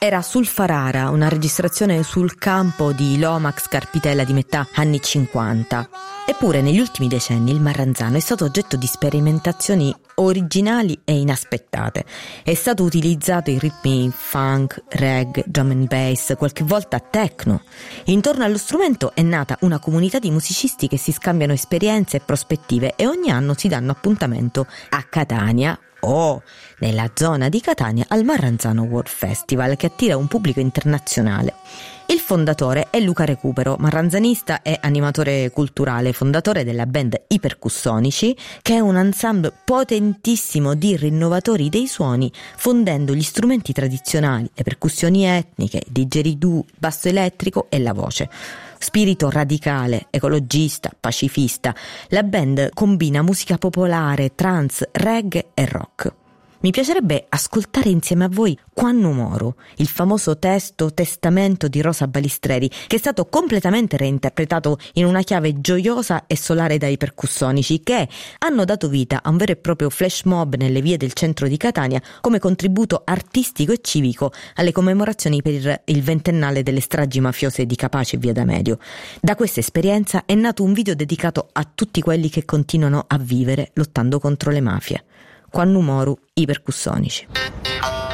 Era Sulfarara, una registrazione sul campo di Lomax Carpitella di metà anni 50. Eppure negli ultimi decenni il Marranzano è stato oggetto di sperimentazioni originali e inaspettate. È stato utilizzato in ritmi funk, reggae, drum and bass, qualche volta techno. Intorno allo strumento è nata una comunità di musicisti che si scambiano esperienze e prospettive e ogni anno si danno appuntamento a Catania nella zona di Catania al Marranzano World Festival, che attira un pubblico internazionale. Il fondatore è Luca Recupero, marranzanista e animatore culturale, fondatore della band I Percussonici, che è un ensemble potentissimo di rinnovatori dei suoni, fondendo gli strumenti tradizionali, le percussioni etniche, il didgeridoo, il basso elettrico e la voce. Spirito radicale, ecologista, pacifista, la band combina musica popolare, trance, reggae e rock. Mi piacerebbe ascoltare insieme a voi Quannu Moru, il famoso testamento di Rosa Balistreri, che è stato completamente reinterpretato in una chiave gioiosa e solare dai Percussonici, che hanno dato vita a un vero e proprio flash mob nelle vie del centro di Catania come contributo artistico e civico alle commemorazioni per il ventennale delle stragi mafiose di Capaci e Via D'Amelio. Da questa esperienza è nato un video dedicato a tutti quelli che continuano a vivere lottando contro le mafie. Quannu Moru, I Percussonici.